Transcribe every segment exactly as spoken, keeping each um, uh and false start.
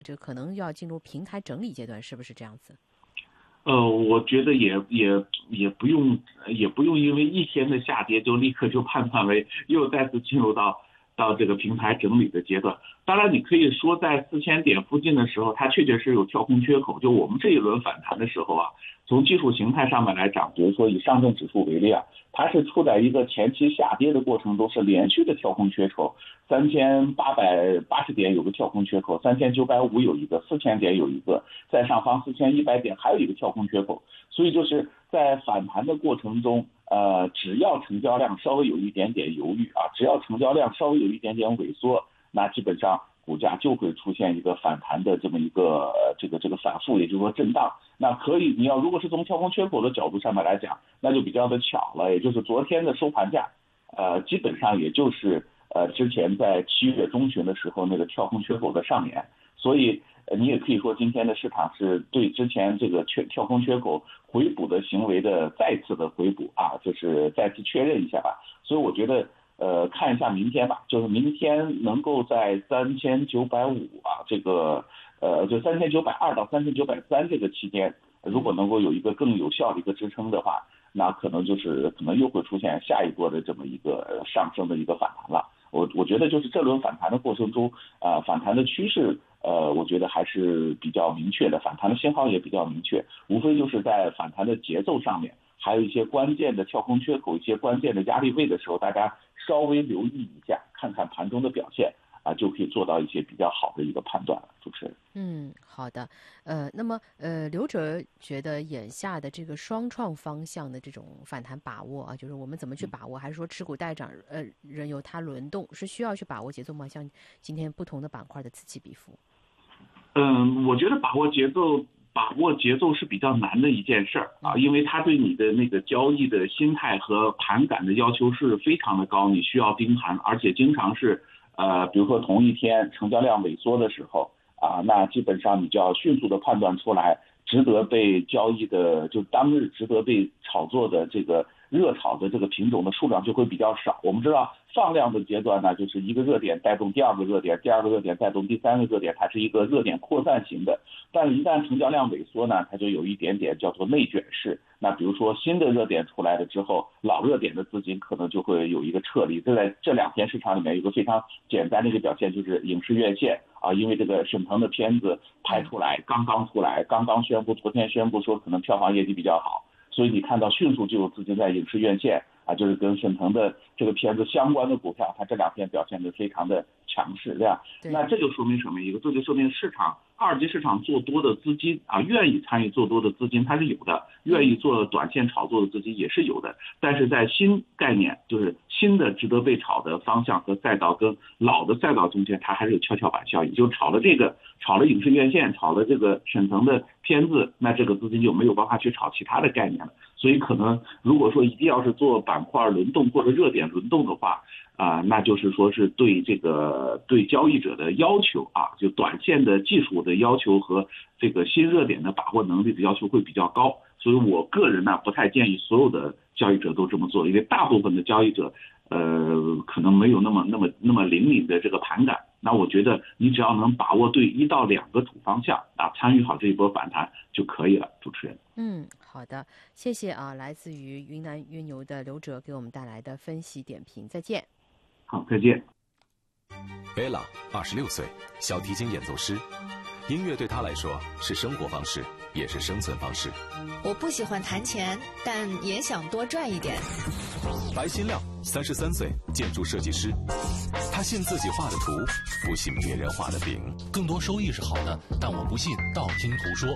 这可能要进入平台整理阶段，是不是这样子？ 呃，我觉得也也也不用也不用因为一天的下跌就立刻就判断为又再次进入到到这个平台整理的阶段。当然，你可以说在四千点附近的时候，它确确实有跳空缺口。就我们这一轮反弹的时候啊，从技术形态上面来讲，比如说以上证指数为例啊，它是处在一个前期下跌的过程中，是连续的跳空缺口，三千八百八十点有个跳空缺口，三千九百五有一个，四千点有一个，在上方四千一百点还有一个跳空缺口。所以就是在反弹的过程中，呃，只要成交量稍微有一点点犹豫啊，只要成交量稍微有一点点萎缩，那基本上股价就会出现一个反弹的这么一个呃这个这个反复，也就是说震荡。那可以，你要如果是从跳空缺口的角度上面来讲，那就比较的巧了，也就是昨天的收盘价，呃，基本上也就是呃之前在七月中旬的时候那个跳空缺口的上沿，所以呃你也可以说今天的市场是对之前这个缺跳空缺口回补的行为的再次的回补啊，就是再次确认一下吧。所以我觉得。呃，看一下明天吧，就是明天能够在三千九百五啊，这个呃，就三千九百二到三千九百三这个期间，如果能够有一个更有效的一个支撑的话，那可能就是可能又会出现下一波的这么一个上升的一个反弹了。我我觉得就是这轮反弹的过程中，呃，反弹的趋势，呃，我觉得还是比较明确的，反弹的信号也比较明确，无非就是在反弹的节奏上面。还有一些关键的跳空缺口、一些关键的压力位的时候，大家稍微留意一下，看看盘中的表现啊，就可以做到一些比较好的一个判断了。主持人， 嗯，好的，呃，那么呃，刘哲觉得眼下的这个双创方向的这种反弹把握啊，就是我们怎么去把握，还是说持股待涨，呃，任由它轮动，是需要去把握节奏吗？像今天不同的板块的此起彼伏。 嗯，我觉得把握节奏。把握节奏是比较难的一件事儿啊，因为它对你的那个交易的心态和盘感的要求是非常的高，你需要盯盘，而且经常是呃，比如说同一天成交量萎缩的时候啊，那基本上你就要迅速的判断出来，值得被交易的，就当日值得被炒作的这个热炒的这个品种的数量就会比较少。我们知道放量的阶段呢，就是一个热点带动第二个热点，第二个热点带动第三个热点，它是一个热点扩散型的。但是一旦成交量萎缩呢，它就有一点点叫做内卷式。那比如说新的热点出来了之后，老热点的资金可能就会有一个撤离。这在这两天市场里面有个非常简单的一个表现，就是影视院线啊，因为这个沈腾的片子拍出来，刚刚出来，刚刚宣布，昨天宣布说可能票房业绩比较好，所以你看到迅速就有资金在影视院线啊，就是跟沈腾的这个片子相关的股票，它这两天表现得非常的强势，对吧？那这就说明什么？一个，这就说明市场二级市场做多的资金啊，愿意参与做多的资金它是有的，愿意做短线炒作的资金也是有的。但是在新概念，就是新的值得被炒的方向和赛道跟老的赛道中间，它还是有跷跷板效应，就炒了这个，炒了影视院线，炒了这个沈腾的片子，那这个资金就没有办法去炒其他的概念了。所以可能如果说一定要是做板块轮动或者热点轮动的话，啊、呃，那就是说是对这个对交易者的要求啊，就短线的技术的要求和这个新热点的把握能力的要求会比较高。所以我个人呢不太建议所有的交易者都这么做，因为大部分的交易者呃可能没有那么那么那么灵敏的这个盘感。那我觉得你只要能把握对一到两个主方向啊，参与好这一波反弹就可以了。主持人， 嗯，好的，谢谢啊，来自于云南约牛的刘哲给我们带来的分析点评，再见。 好，再见。 贝拉，二十六岁，小提琴演奏师。音乐对他来说是生活方式，也是生存方式。 我不喜欢弹钱，但也想多赚一点。 白新亮，三十三岁，建筑设计师。他信自己画的图，不信别人画的饼。 更多收益是好的，但我不信道听途说。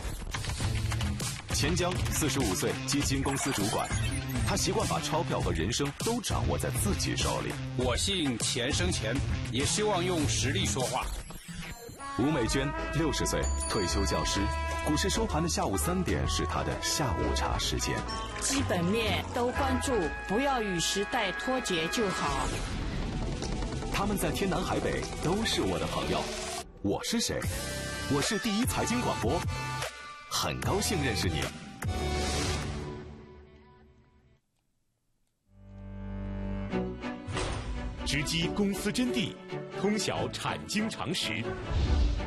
钱江，四十五岁，基金公司主管。他习惯把钞票和人生都掌握在自己手里。 我信钱生钱，也希望用实力说话。 吴美娟，六十岁，退休教师。股市收盘的下午三点是他的下午茶时间。 基本面都关注，不要与时代脱节就好。 他们在天南海北都是我的朋友。我是谁？我是第一财经广播，很高兴认识你。 直击公司真谛，通晓产经常识，